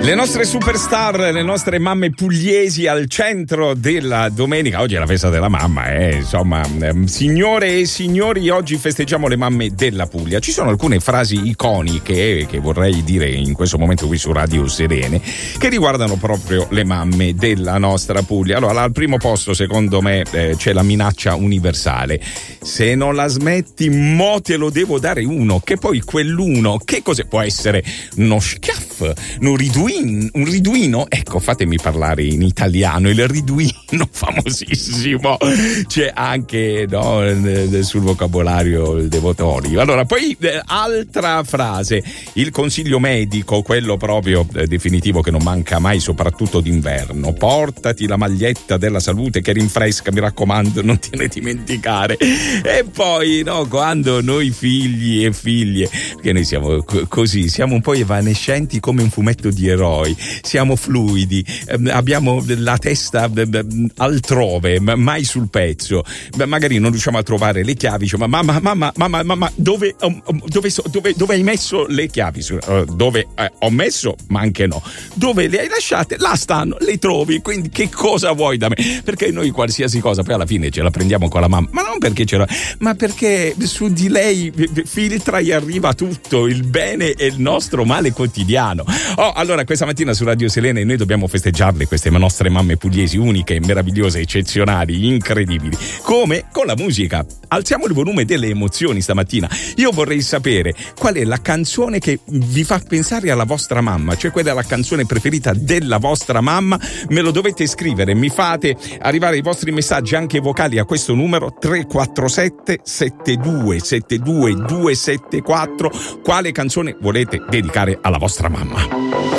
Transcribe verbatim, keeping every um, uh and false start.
Le nostre superstar, le nostre mamme pugliesi al centro della domenica. Oggi è la festa della mamma, eh? Insomma, ehm, signore e signori, oggi festeggiamo le mamme della Puglia. Ci sono alcune frasi iconiche che vorrei dire in questo momento qui su Radio Serene, che riguardano proprio le mamme della nostra Puglia. Allora, al primo posto, secondo me, eh, c'è la minaccia universale. Se non la smetti, mo te lo devo dare uno. Che poi quell'uno, che cosa può essere? Uno schiaffo, un riduino, un riduino, ecco, fatemi parlare in italiano, il riduino famosissimo c'è anche, no, sul vocabolario il devotorio. Allora, poi eh, altra frase, il consiglio medico, quello proprio eh, definitivo che non manca mai, soprattutto d'inverno: portati la maglietta della salute che rinfresca, mi raccomando, non te ne dimenticare. E poi, no, quando noi figli e figlie, che noi siamo c- così, siamo un po' evanescenti come un fumetto di eroi, siamo fluidi, ehm, abbiamo la testa ehm, altrove, mai sul pezzo, magari non riusciamo a trovare le chiavi, cioè, ma mamma, mamma, mamma, mamma, dove, um, dove, dove, dove hai messo le chiavi? Uh, dove eh, ho messo, ma anche no. Dove le hai lasciate? Là stanno, le trovi, quindi che cosa vuoi da me? Perché noi qualsiasi cosa poi alla fine ce la prendiamo con la mamma, ma non perché ce la, ma perché su di lei filtra e arriva tutto il bene e il nostro male quotidiano. Oh, allora questa mattina su Radio Selene noi dobbiamo festeggiarle, queste nostre mamme pugliesi uniche, meravigliose, eccezionali, incredibili, come con la musica. Alziamo il volume delle emozioni stamattina. Io vorrei sapere qual è la canzone che vi fa pensare alla vostra mamma, cioè quella è la canzone preferita della vostra mamma. Me lo dovete scrivere, mi fate arrivare i vostri messaggi anche vocali a questo numero tre quattro sette sette due sette due due sette quattro. Quale canzone volete dedicare alla vostra mamma?